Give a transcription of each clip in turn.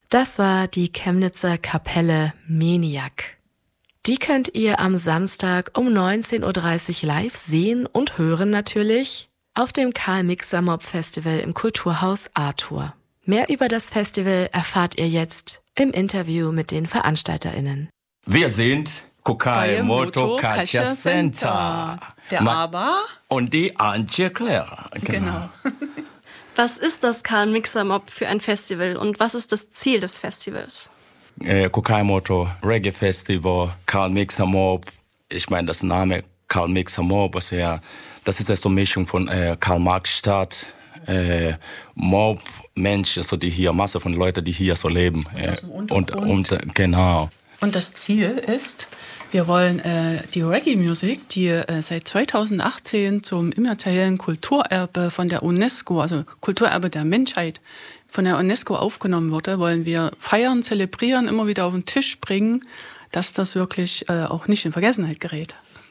Das war die Chemnitzer Kapelle Meniac. Die könnt ihr am Samstag um 19.30 Uhr live sehen und hören natürlich auf dem Karl-Mixer-Mob-Festival im Kulturhaus Arthur. Mehr über das Festival erfahrt ihr jetzt im Interview mit den VeranstalterInnen. Wir sind Kukai-Moto Culture Center. Der Aber und die Antje Clara. Genau. Was ist das Karl-Mixer-Mob für ein Festival und was ist das Ziel des Festivals? Kukai-Moto Reggae Festival, Karl-Mixer-Mob. Ich meine, das Name Karl-Mixer-Mob, das ist ja so eine Mischung von Karl-Marx-Stadt, Mob, Menschen, so die hier, Masse von Leuten, die hier so leben. Genau. Und das Ziel ist, wir wollen die Reggae-Musik, die seit 2018 zum immateriellen Kulturerbe von der UNESCO, also Kulturerbe der Menschheit, von der UNESCO aufgenommen wurde, wollen wir feiern, zelebrieren, immer wieder auf den Tisch bringen, dass das wirklich auch nicht in Vergessenheit gerät.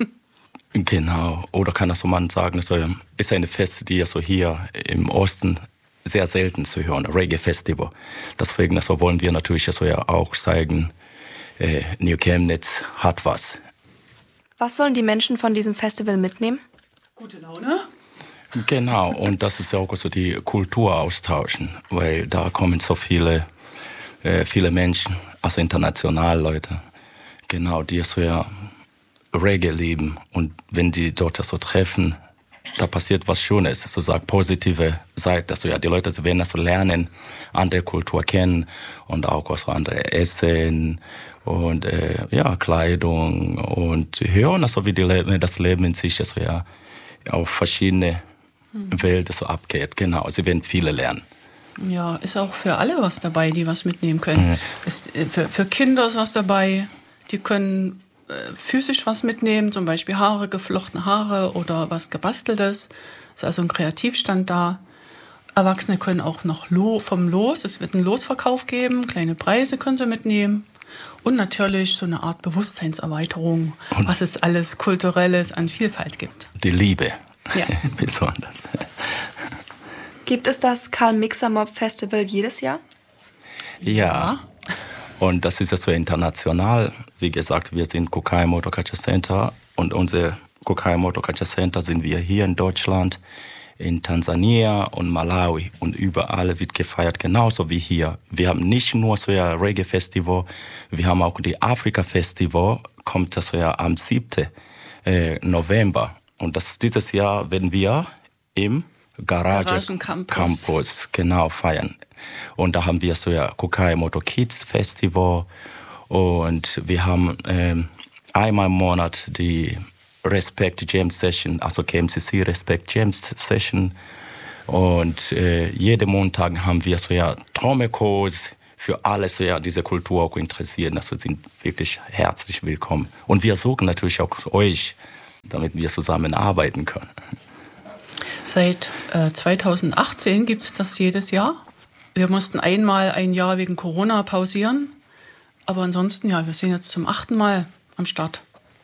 Genau. Oder kann das so man sagen, es ist eine Feste, die ja so hier im Osten sehr selten zu hören, Reggae-Festival. Deswegen wollen wir natürlich auch zeigen, New Chemnitz hat was. Was sollen die Menschen von diesem Festival mitnehmen? Gute Laune. Genau, und das ist ja auch so die Kultur austauschen, weil da kommen so viele Menschen, also international Leute, genau, die so Reggae lieben. Und wenn die dort so treffen, da passiert was Schönes, sozusagen positive Seite. Also die Leute werden so lernen, andere Kultur kennen und auch so andere Essen und Kleidung und hören, also wie das Leben in sich auf verschiedene Welten so abgeht. Genau, sie werden viele lernen. Ja, ist auch für alle was dabei, die was mitnehmen können. Ist, für Kinder ist was dabei, die können physisch was mitnehmen, zum Beispiel geflochtene Haare oder was Gebasteltes. Ist also ein Kreativstand da. Erwachsene können auch noch vom Los, es wird einen Losverkauf geben, kleine Preise können sie mitnehmen. Und natürlich so eine Art Bewusstseinserweiterung, was es alles Kulturelles an Vielfalt gibt. Die Liebe, ja. Besonders. Gibt es das Karl-Mixer-Mob-Festival jedes Jahr? Ja. Und das ist ja so international. Wie gesagt, wir sind Kukai-Moto Culture Center und unser Kukai-Moto Culture Center sind wir hier in Deutschland, in Tansania und Malawi. Und überall wird gefeiert, genauso wie hier. Wir haben nicht nur so ein Reggae-Festival, wir haben auch die Afrika-Festival, kommt das am 7. November. Und dieses Jahr werden wir im Garagen-Campus genau feiern. Und da haben wir so ein Kukai-Moto Kids Festival und wir haben einmal im Monat die Respect Jam Session, also KMCC Respect Jam Session und jeden Montag haben wir so Trommelkurs für alle diese Kultur auch interessieren. Also sind wirklich herzlich willkommen. Und wir suchen natürlich auch euch, damit wir zusammen arbeiten können. Seit 2018 gibt es das jedes Jahr. Wir mussten einmal ein Jahr wegen Corona pausieren. Aber ansonsten, wir sind jetzt zum 8. Mal am Start.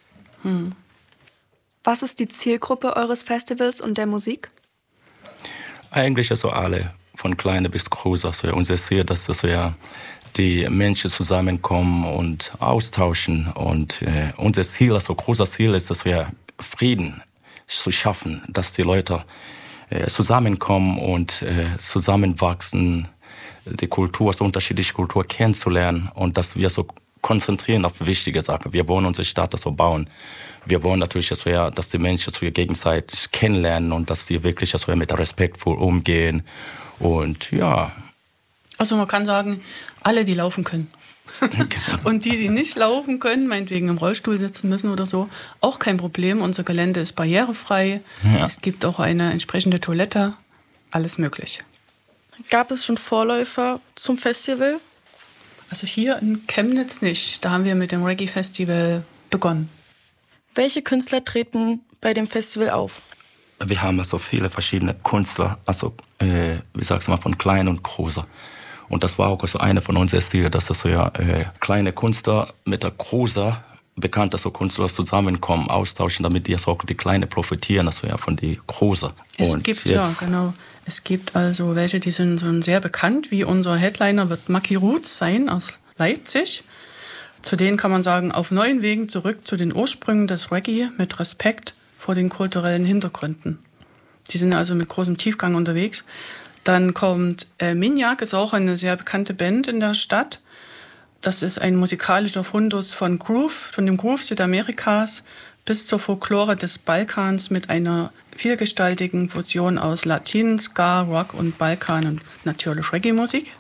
Was ist die Zielgruppe eures Festivals und der Musik? Eigentlich alle, von klein bis groß. Also unser Ziel, dass die Menschen zusammenkommen und austauschen. Und unser Ziel, großes Ziel ist, dass wir Frieden zu schaffen, dass die Leute zusammenkommen und zusammenwachsen, die Kultur, so unterschiedliche Kultur kennenzulernen und dass wir so konzentrieren auf wichtige Sachen. Wir wollen unsere Stadt so bauen. Wir wollen natürlich, dass die Menschen gegenseitig kennenlernen und dass die wirklich mit respektvoll umgehen. Und ja. Also man kann sagen, alle, die laufen können. Und die nicht laufen können, meinetwegen im Rollstuhl sitzen müssen oder so, auch kein Problem. Unser Gelände ist barrierefrei. Ja. Es gibt auch eine entsprechende Toilette. Alles möglich. Gab es schon Vorläufer zum Festival? Also hier in Chemnitz nicht. Da haben wir mit dem Reggae-Festival begonnen. Welche Künstler treten bei dem Festival auf? Wir haben so viele verschiedene Künstler, also wie sagst du mal, von klein und großer. Und das war auch so eine von unseren Zielen, dass das kleine Künstler mit der großen, bekannten Künstler zusammenkommen, austauschen, damit die Kleine profitieren, von die Große. Es gibt, ja, genau. Es gibt also welche, die sind so sehr bekannt, wie unser Headliner wird Maki Roots sein aus Leipzig. Zu denen kann man sagen, auf neuen Wegen zurück zu den Ursprüngen des Reggae mit Respekt vor den kulturellen Hintergründen. Die sind also mit großem Tiefgang unterwegs. Dann kommt Miniac, ist auch eine sehr bekannte Band in der Stadt. Das ist ein musikalischer Fundus von dem Groove Südamerikas bis zur Folklore des Balkans mit einer vielgestaltigen Fusion aus Latin, Ska, Rock und Balkan und natürlich Reggae-Musik.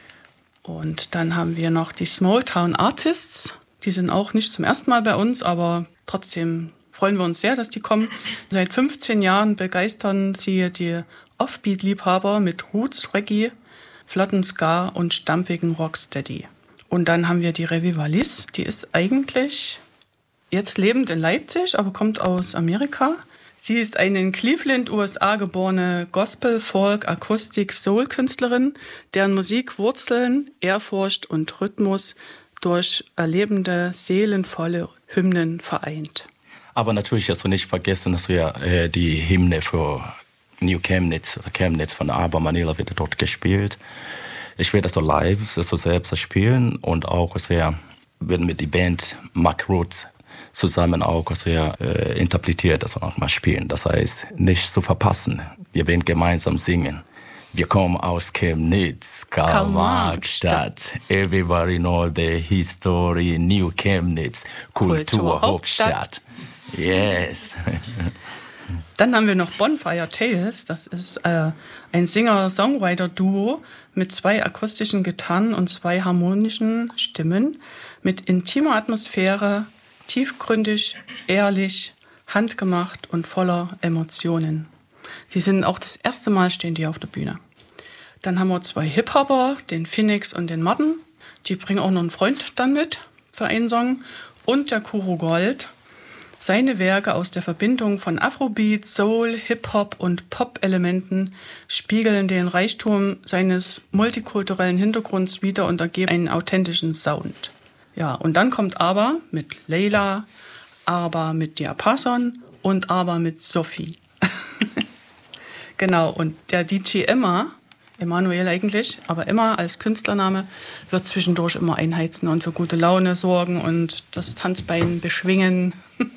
Und dann haben wir noch die Small Town Artists. Die sind auch nicht zum ersten Mal bei uns, aber trotzdem freuen wir uns sehr, dass die kommen. Seit 15 Jahren begeistern sie die Offbeat-Liebhaber mit Roots, Reggae, flotten Ska und stampfigen Rocksteady. Und dann haben wir die Revivalis. Die ist eigentlich jetzt lebend in Leipzig, aber kommt aus Amerika. Sie ist eine in Cleveland, USA geborene Gospel-, Folk-, Akustik-, Soul-Künstlerin, deren Musik Wurzeln, Ehrfurcht und Rhythmus durch erlebende, seelenvolle Hymnen vereint. Aber natürlich hast du nicht vergessen, dass wir die Hymne für New Chemnitz von Aber Manila wird dort gespielt. Ich werde das so live so selbst spielen und auch werden mit der Band Maki Roots zusammen auch interpretiert, das auch mal spielen. Das heißt, nicht zu verpassen. Wir werden gemeinsam singen. Wir kommen aus Chemnitz, Karl-Marx-Stadt. Everybody know the history, New Chemnitz, Kulturhauptstadt. Yes. Dann haben wir noch Bonfire Tales. Das ist ein Singer-Songwriter-Duo mit 2 akustischen Gitarren und 2 harmonischen Stimmen, mit intimer Atmosphäre, tiefgründig, ehrlich, handgemacht und voller Emotionen. Sie sind auch das erste Mal stehen die auf der Bühne. Dann haben wir 2 Hip-Hopper, den Phoenix und den Martin. Die bringen auch noch einen Freund dann mit für einen Song. Und der Kuro Gold. Seine Werke aus der Verbindung von Afrobeat, Soul, Hip-Hop und Pop-Elementen spiegeln den Reichtum seines multikulturellen Hintergrunds wider und ergeben einen authentischen Sound. Ja, und dann kommt Aber mit Leila, Aber mit Diapason und Aber mit Sophie. Genau, und der DJ Emanuel eigentlich, aber Emma als Künstlername, wird zwischendurch immer einheizen und für gute Laune sorgen und das Tanzbein beschwingen.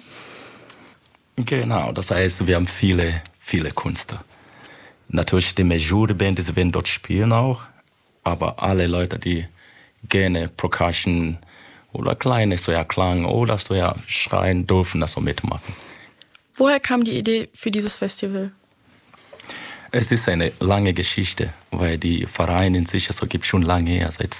Genau, das heißt, wir haben viele Künstler. Natürlich die Major-Band, die werden dort spielen auch, aber alle Leute, die gerne Percussion oder kleine Klang oder schreien dürfen, das so mitmachen. Woher kam die Idee für dieses Festival? Es ist eine lange Geschichte, weil die Vereine in sich gibt schon lange her, seit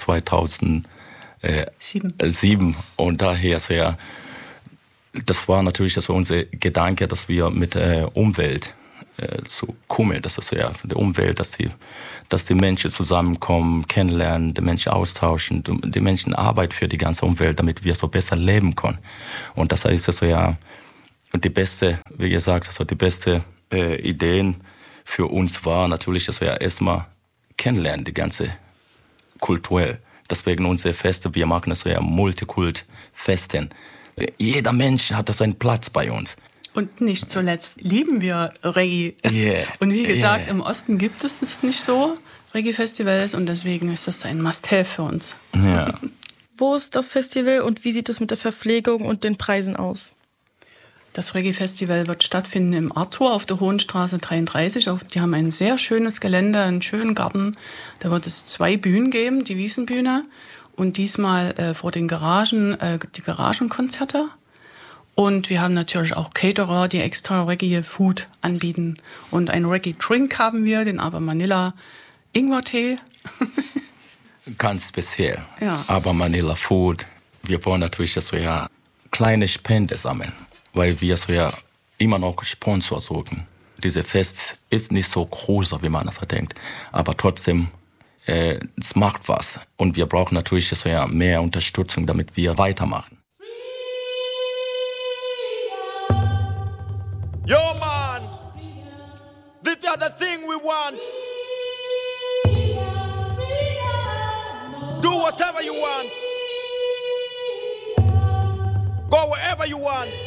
2007. Und daher das war natürlich unser Gedanke, dass wir mit Umwelt zu kümmern, dass das die Umwelt, dass die Menschen zusammenkommen, kennenlernen, die Menschen austauschen, die Menschen arbeiten für die ganze Umwelt, damit wir so besser leben können. Und das heißt, die beste, wie gesagt, die beste Ideen für uns war natürlich, dass wir erstmal kennenlernen, die ganze kulturell. Deswegen unsere Feste, wir machen das Multikult-Festen. Jeder Mensch hat seinen Platz bei uns. Und nicht zuletzt lieben wir Reggae. Yeah. Und wie gesagt, im Osten gibt es nicht so Reggae-Festivals und deswegen ist das ein Must-Have für uns. Ja. Wo ist das Festival und wie sieht es mit der Verpflegung und den Preisen aus? Das Reggae-Festival wird stattfinden im Arthur auf der Hohenstraße 33. Die haben ein sehr schönes Gelände, einen schönen Garten. Da wird es 2 Bühnen geben, die Wiesenbühne und diesmal vor den Garagen die Garagenkonzerte. Und wir haben natürlich auch Caterer, die extra Reggae-Food anbieten. Und einen Reggae-Drink haben wir, den Aber Manila Ingwertee. Ganz speziell. Ja. Aber Manila Food. Wir wollen natürlich, dass wir kleine Spende sammeln, weil wir immer noch Sponsor suchen. Dieses Fest ist nicht so groß, wie man das denkt, aber trotzdem, es macht was. Und wir brauchen natürlich mehr Unterstützung, damit wir weitermachen. Yo, man! This is the thing we want. Do whatever you want. Go wherever you want.